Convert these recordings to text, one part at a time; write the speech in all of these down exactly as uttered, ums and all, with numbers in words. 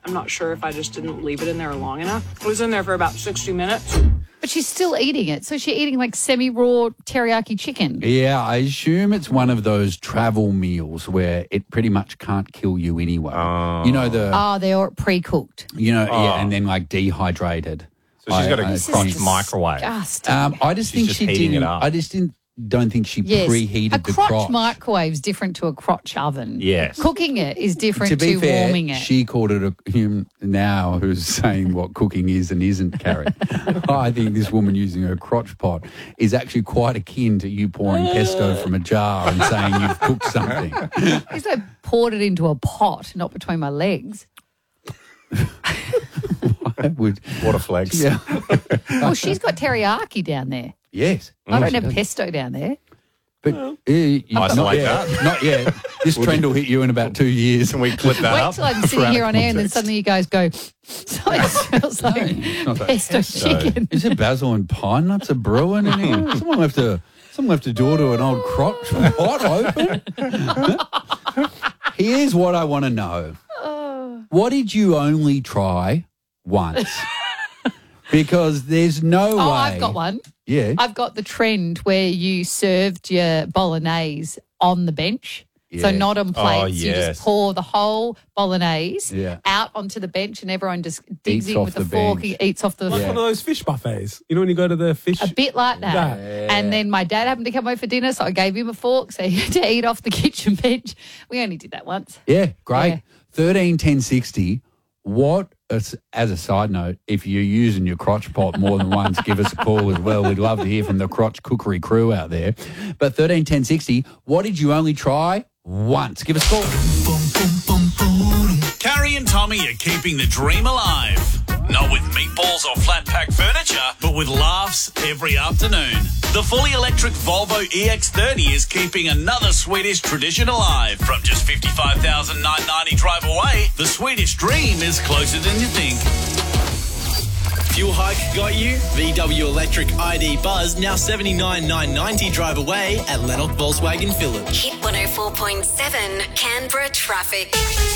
I'm not sure if I just didn't leave it in there long enough. It was in there for about sixty minutes. But she's still eating it. So she's eating like semi-raw teriyaki chicken. Yeah, I assume it's one of those travel meals where it pretty much can't kill you anyway. Oh. You know, the... Oh, they're pre-cooked. You know, Oh. yeah, and then like dehydrated. So she's I- got a I crotch think- microwave. Disgusting. Um, I just She's think just she heating didn't. it up. I just didn't. Don't think she Yes, preheated a the crotch, crotch. microwave is different to a crotch oven. Yes. Cooking it is different to to, be fair, warming it. she called it a him now who's saying what cooking is and isn't, Carrie. I think this woman using her crotch pot is actually quite akin to you pouring pesto from a jar and saying you've cooked something. At least I poured it into a pot, not between my legs. I would, What a flex. yeah. Well, she's got teriyaki down there. Yes. I don't She have does. pesto down there. But uh, you- not Isolate yet. that. Not yet. This trend will hit you in about two years. Can we clip that Wait up? till I'm sitting for here our on air and then context? suddenly you guys go, so it smells like not that pesto, pesto. chicken. Is it basil and pine nuts are brewing in here? Someone left a someone left a door to an old crotch pot open. Here's what I want to know. What did you only try once? Because there's no Oh, way. I've got one. Yeah. I've got the trend where you served your bolognese on the bench. So Yeah. not on plates. You yes. just pour the whole bolognese Yeah. out onto the bench and everyone just digs Eats in off with the, the fork, bench. eats off the Like Yeah. one of those fish buffets. You know when you go to the fish... A bit like that. Yeah. And then my dad happened to come over for dinner, so I gave him a fork so he had to eat off the kitchen bench. We only did that once. Yeah, great. Yeah. Thirteen ten sixty. What, as, as a side note, if you're using your crotch pot more than once, give us a call as well. We'd love to hear from the crotch cookery crew out there. But thirteen ten sixty, what did you only try once? Give us a call. Carrie and Tommy are keeping the dream alive. Not with meatballs or flat pack furniture, but with laughs every afternoon. The fully electric Volvo E X thirty is keeping another Swedish tradition alive. From just fifty-five thousand nine hundred ninety drive away, the Swedish dream is closer than you think. Fuel hike got you? V W Electric I D Buzz now seventy-nine thousand nine hundred ninety drive away at Lennox Volkswagen Village. Hit one oh four point seven Canberra traffic.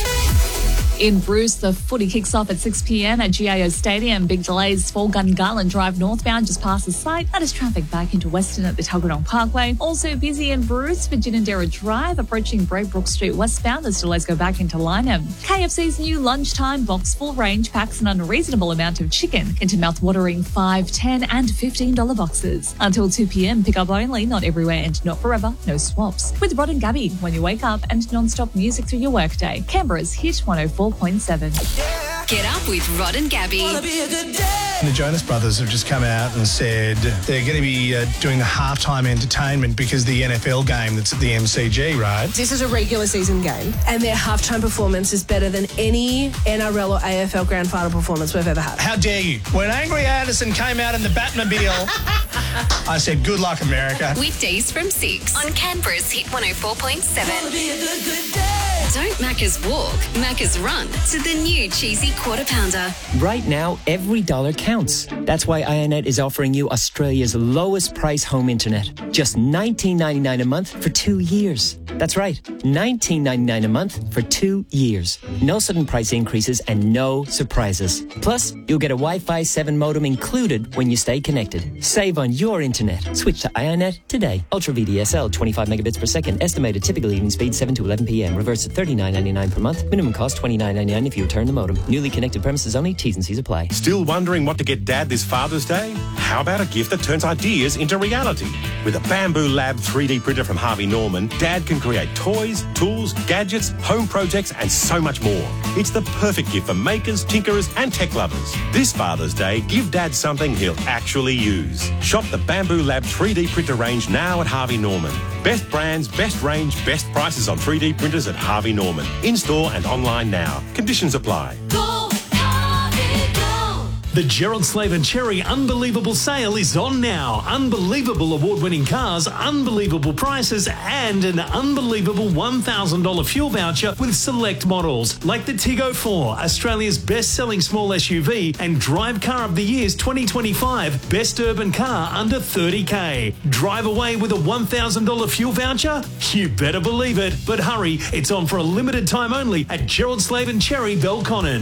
In Bruce, the footy kicks off at six p.m. at G A O Stadium. Big delays for Gungahlin Drive northbound just past the site. That is traffic back into Western at the Tuggeranong Parkway. Also busy in Bruce for Ginninderra Drive approaching Braybrook Street westbound. Those delays go back into Lynham. K F C's new lunchtime box full range packs an unreasonable amount of chicken into mouth-watering five, ten and fifteen dollar boxes. Until two p.m. pick up only, not everywhere and not forever, no swaps. With Rod and Gabby when you wake up and non-stop music through your workday. Canberra's Hit one oh four point seven. Get up with Rod and Gabby. The Jonas Brothers have just come out and said they're going to be uh, doing the halftime entertainment because the N F L game that's at the M C G, right? This is a regular season game, and their halftime performance is better than any N R L or A F L grand final performance we've ever had. How dare you? When Angry Anderson came out in the Batmobile, I said, good luck, America. Weekdays from six on Canberra's Hit one oh four point seven. Don't Macca's walk, Macca's run to the new cheesy quarter pounder. Right now, every dollar counts. That's why I O N E T is offering you Australia's lowest price home internet. Just nineteen ninety-nine a month for two years. That's right, nineteen ninety-nine a month for two years. No sudden price increases and no surprises. Plus, you'll get a Wi-Fi seven modem included when you stay connected. Save on your internet. Switch to I O N E T today. Ultra V D S L, twenty-five megabits per second. Estimated typical evening speed seven to eleven p.m. Reverse at thirty-nine ninety-nine per month. Minimum cost twenty-nine ninety-nine if you return the modem. Newly connected premises only. T's and C's apply. Still wondering what to get Dad this Father's Day? How about a gift that turns ideas into reality? With a Bamboo Lab three D printer from Harvey Norman, Dad can create toys, tools, gadgets, home projects, and so much more. It's the perfect gift for makers, tinkerers, and tech lovers. This Father's Day, give Dad something he'll actually use. Shop the Bamboo Lab three D printer range now at Harvey Norman. Best brands, best range, best prices on three D printers at Harvey Norman. In-store and online now. Conditions apply. The Gerald Slave and Cherry Unbelievable Sale is on now. Unbelievable award-winning cars, unbelievable prices, and an unbelievable one thousand dollars fuel voucher with select models like the Tiggo four, Australia's best-selling small S U V, and Drive Car of the Year's twenty twenty-five Best Urban Car under thirty K. Drive away with a one thousand dollars fuel voucher? You better believe it. But hurry, it's on for a limited time only at Gerald Slave and Cherry, Belconnen.